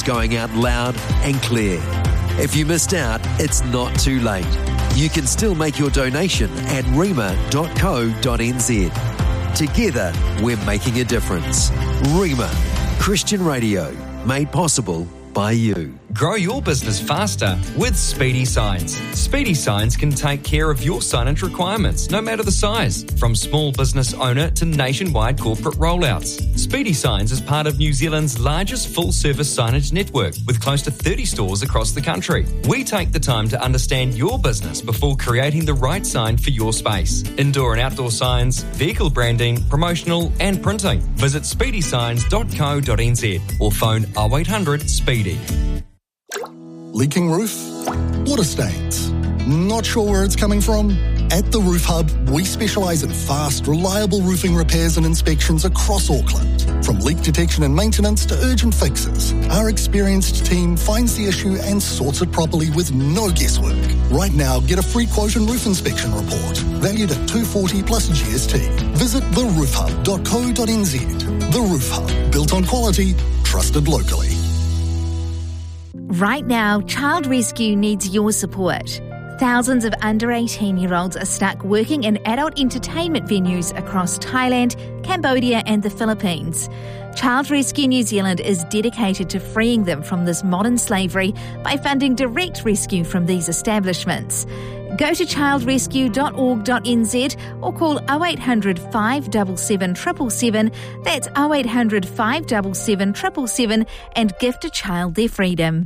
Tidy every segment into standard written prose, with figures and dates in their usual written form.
going out loud and clear. If you missed out, it's not too late. You can still make your donation at rhema.co.nz. Together, we're making a difference. Rhema, Christian radio, made possible by you. Grow your business faster with Speedy Signs. Speedy Signs can take care of your signage requirements, no matter the size, from small business owner to nationwide corporate rollouts. Speedy Signs is part of New Zealand's largest full-service signage network, with close to 30 stores across the country. We take the time to understand your business before creating the right sign for your space. Indoor and outdoor signs, vehicle branding, promotional and printing. Visit speedysigns.co.nz or phone 0800 SPEEDY. Leaking roof? Water stains? Not sure where it's coming from? At the Roof Hub, we specialise in fast, reliable roofing repairs and inspections across Auckland. From leak detection and maintenance to urgent fixes, our experienced team finds the issue and sorts it properly with no guesswork. Right now, get a free quote and roof inspection report, valued at $240 plus GST. Visit theroofhub.co.nz. The Roof Hub, built on quality, trusted locally. Right now, Child Rescue needs your support. Thousands of under 18-year-olds are stuck working in adult entertainment venues across Thailand, Cambodia and the Philippines. Child Rescue New Zealand is dedicated to freeing them from this modern slavery by funding direct rescue from these establishments. Go to childrescue.org.nz or call 0800 577 777, that's 0800 577 777, and gift a child their freedom.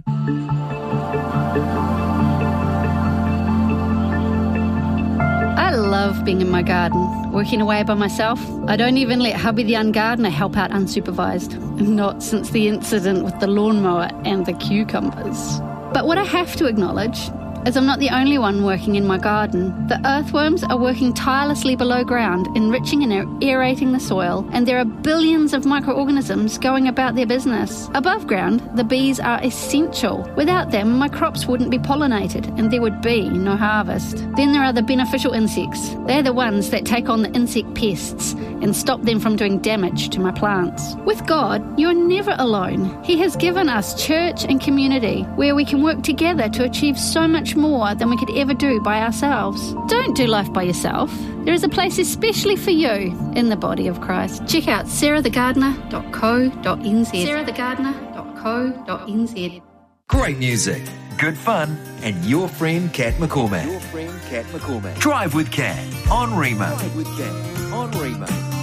I love being in my garden, working away by myself. I don't even let hubby the ungardener help out unsupervised. Not since the incident with the lawnmower and the cucumbers. But what I have to acknowledge is I'm not the only one working in my garden. The earthworms are working tirelessly below ground, enriching and aerating the soil, and there are billions of microorganisms going about their business. Above ground, the bees are essential. Without them, my crops wouldn't be pollinated, and there would be no harvest. Then there are the beneficial insects. They're the ones that take on the insect pests and stop them from doing damage to my plants. With God, you're never alone. He has given us church and community where we can work together to achieve so much more than we could ever do by ourselves. Don't do life by yourself. There is a place especially for you in the body of Christ. Check out sarahthegardener.co.nz. sarahthegardener.co.nz. Great music, good fun, and your friend Kat McCormack. Drive with Kat on Rhema.